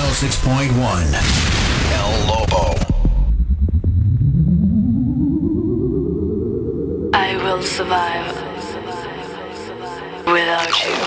106.1 El Lobo. I will survive without you.